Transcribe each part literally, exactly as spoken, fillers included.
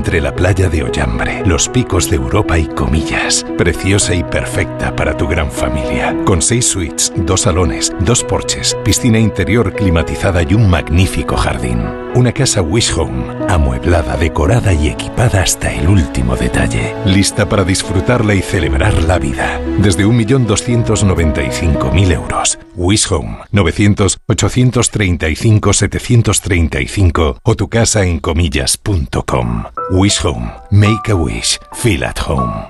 entre la playa de Ollambre, los picos de Europa y Comillas. Preciosa y perfecta para tu gran familia. Con seis suites, dos salones, dos porches, piscina interior climatizada y un magnífico jardín. Una casa Wish Home, amueblada, decorada y equipada hasta el último detalle. Lista para disfrutarla y celebrar la vida. Desde un millón doscientos noventa y cinco mil euros. Wish Home, novecientos, ochocientos treinta y cinco, setecientos treinta y cinco o tu casa en comillas punto com. Wish Home. Make a wish. Feel at home.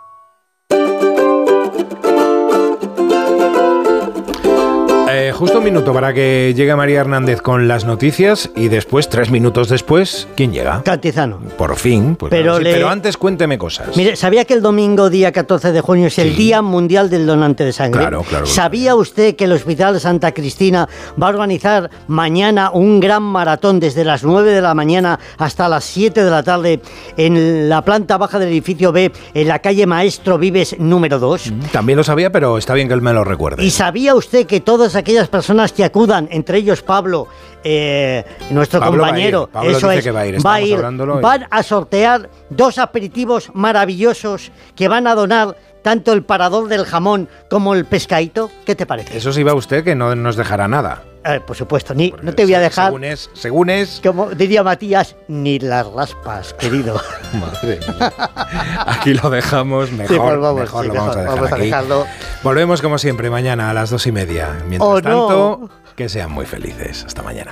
Eh, justo un minuto para que llegue María Hernández con las noticias y después, tres minutos después, ¿quién llega? Cantizano. Por fin. Pues pero, no, sí, le... pero antes cuénteme cosas. Mire, ¿sabía que el domingo día catorce de junio es sí. el Día Mundial del Donante de Sangre? Claro, claro. ¿Sabía usted que el Hospital Santa Cristina va a organizar mañana un gran maratón desde las nueve de la mañana hasta las siete de la tarde en la planta baja del edificio B, en la calle Maestro Vives número dos? También lo sabía, pero está bien que él me lo recuerde. ¿Y sabía usted que todas aquellas personas que acudan, entre ellos Pablo, eh, nuestro Compañero, compañero, Pablo eso dice es, que va a ir, va a ir, y... van a sortear dos aperitivos maravillosos que van a donar tanto el Parador del Jamón como el Pescadito? ¿Qué te parece? Eso sí va usted, que no nos dejará nada. Eh, por supuesto, ni, no te voy a dejar, según es, según es, como diría Matías, ni las raspas, querido. Madre mía. Aquí lo dejamos, mejor, sí, pues vamos, mejor sí, lo vamos a dejar vamos a aquí. dejarlo. Volvemos como siempre mañana a las dos y media. Mientras oh, tanto, no. que sean muy felices. Hasta mañana.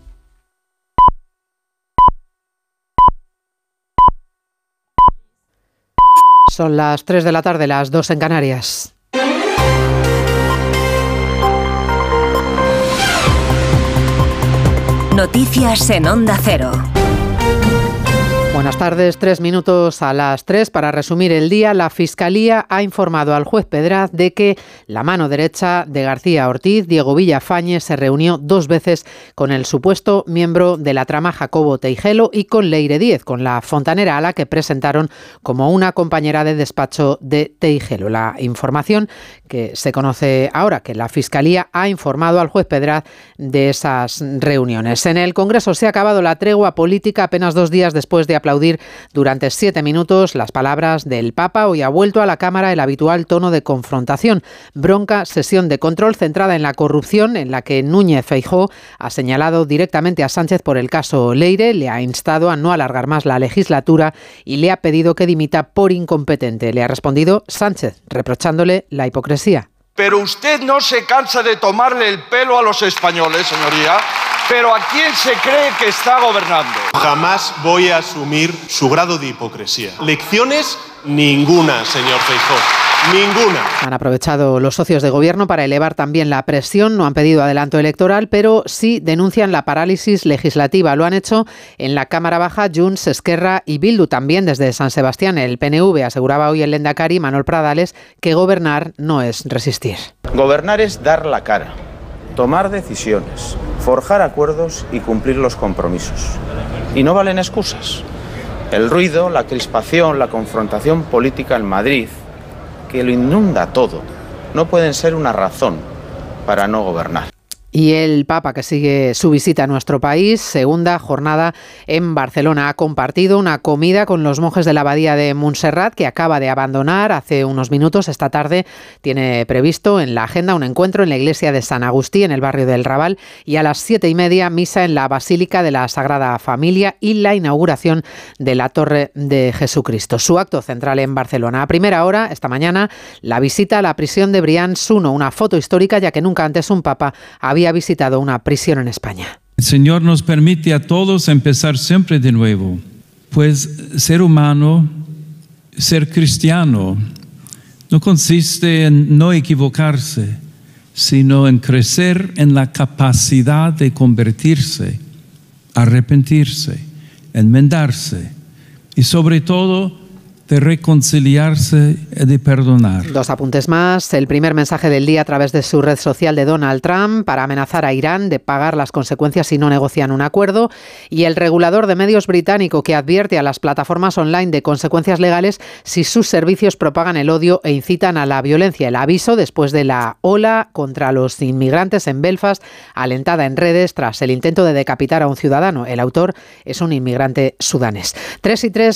Son las tres de la tarde, las dos en Canarias. Noticias en Onda Cero. Buenas tardes, tres minutos a las tres. Para resumir el día, la Fiscalía ha informado al juez Pedraz de que la mano derecha de García Ortiz, Diego Villafañe, se reunió dos veces con el supuesto miembro de la trama Jacobo Teijelo y con Leire Díez, con la fontanera a la que presentaron como una compañera de despacho de Teijelo. La información que se conoce ahora, que la Fiscalía ha informado al juez Pedraz de esas reuniones. En el Congreso se ha acabado la tregua política apenas dos días después de aplaudir durante siete minutos las palabras del Papa. Hoy ha vuelto a la Cámara el habitual tono de confrontación. Bronca sesión de control centrada en la corrupción, en la que Núñez Feijóo ha señalado directamente a Sánchez por el caso Leire, le ha instado a no alargar más la legislatura y le ha pedido que dimita por incompetente. Le ha respondido Sánchez, reprochándole la hipocresía. Pero usted no se cansa de tomarle el pelo a los españoles, señoría. ¿Pero a quién se cree que está gobernando? Jamás voy a asumir su grado de hipocresía. Lecciones ninguna, señor Feijóo. Ninguna. Han aprovechado los socios de gobierno para elevar también la presión. No han pedido adelanto electoral, pero sí denuncian la parálisis legislativa. Lo han hecho en la Cámara Baja Junts, Esquerra y Bildu. También desde San Sebastián, el P N V aseguraba hoy el lehendakari Manuel Pradales que gobernar no es resistir. Gobernar es dar la cara, tomar decisiones, forjar acuerdos y cumplir los compromisos. Y no valen excusas. El ruido, la crispación, la confrontación política en Madrid, que lo inunda todo, no pueden ser una razón para no gobernar. Y el Papa, que sigue su visita a nuestro país, segunda jornada en Barcelona, ha compartido una comida con los monjes de la abadía de Montserrat, que acaba de abandonar hace unos minutos. Esta tarde tiene previsto en la agenda un encuentro en la iglesia de San Agustí, en el barrio del Raval, y a las siete y media misa en la Basílica de la Sagrada Familia y la inauguración de la Torre de Jesucristo. Su acto central en Barcelona. A primera hora, esta mañana, la visita a la prisión de Brians-Suno, una foto histórica, ya que nunca antes un Papa había había visitado una prisión en España. El Señor nos permite a todos empezar siempre de nuevo, pues ser humano, ser cristiano, no consiste en no equivocarse, sino en crecer en la capacidad de convertirse, arrepentirse, enmendarse y sobre todo de reconciliarse y de perdonar. Dos apuntes más. El primer mensaje del día a través de su red social de Donald Trump para amenazar a Irán de pagar las consecuencias si no negocian un acuerdo. Y el regulador de medios británico que advierte a las plataformas online de consecuencias legales si sus servicios propagan el odio e incitan a la violencia. El aviso después de la ola contra los inmigrantes en Belfast, alentada en redes tras el intento de decapitar a un ciudadano. El autor es un inmigrante sudanés. Tres y tres.